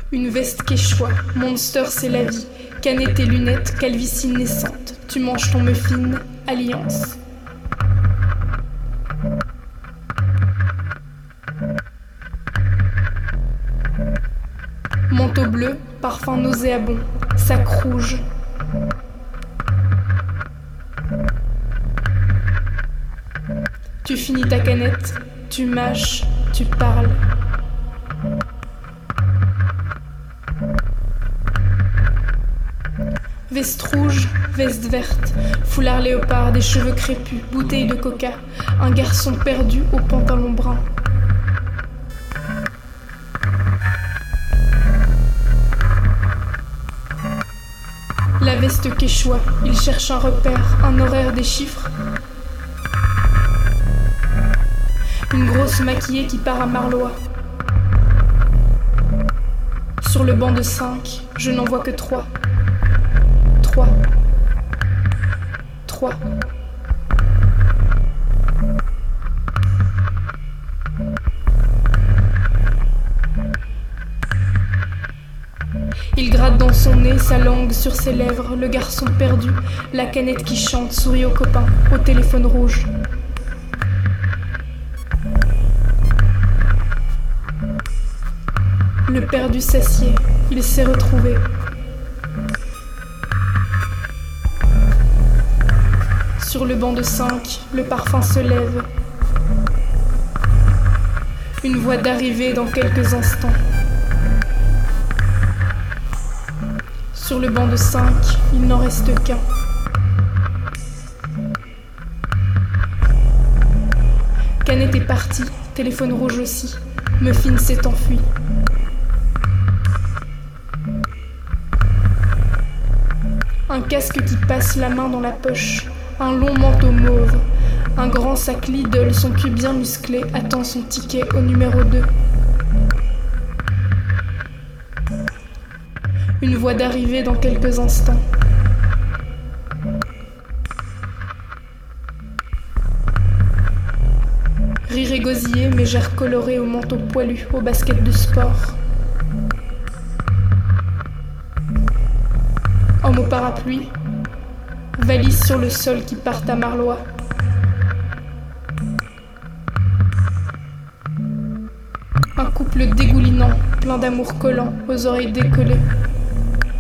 Une veste quechua, Monster c'est la vie, canette et lunettes, calvitie naissante. Tu manges ton muffin, alliance. Manteau bleu, parfum nauséabond, sac rouge. Tu finis ta canette, tu mâches, tu parles. Veste rouge, veste verte, foulard léopard, des cheveux crépus, bouteille de coca, un garçon perdu au pantalon brun. La veste quechua, il cherche un repère, un horaire, des chiffres. Une grosse maquillée qui part à Marlois. Sur le banc de 5, je n'en vois que 3. 3. Il gratte dans son nez, sa langue sur ses lèvres, le garçon perdu, la canette qui chante, sourit aux copains, au téléphone rouge. Le perdu s'assied, il s'est retrouvé. Sur le banc de 5, le parfum se lève. Une voix d'arrivée dans quelques instants. Sur le banc de 5, il n'en reste qu'un. Canette est partie, téléphone rouge aussi. Muffin s'est enfui. Un casque qui passe la main dans la poche. Un long manteau mauve, un grand sac Lidl, son cul bien musclé, attend son ticket au numéro 2. Une voix d'arrivée dans quelques instants. Rire et gosillé, mégère colorée au manteau poilu, au basket de sport. Homme au parapluie. Valise sur le sol qui partent à Marlois. Un couple dégoulinant, plein d'amour collant, aux oreilles décollées.